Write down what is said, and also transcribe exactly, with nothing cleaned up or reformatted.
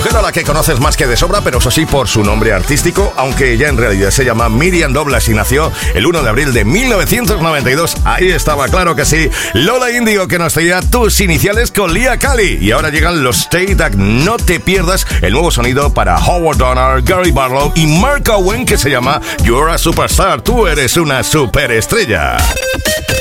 mujer a la que conoces más que de sobra, pero eso sí por su nombre artístico, aunque ella en realidad se llama Miriam Douglas y nació el uno de abril de mil novecientos noventa y dos. Ahí estaba, claro que sí. Lola Índigo, que nos traía tus iniciales con Lia Cali. Y ahora llegan los Stay That. No te pierdas el nuevo sonido para Howard Donner, Gary Barlow y Mark Owen, que se llama You're a Superstar. Tú eres una superestrella.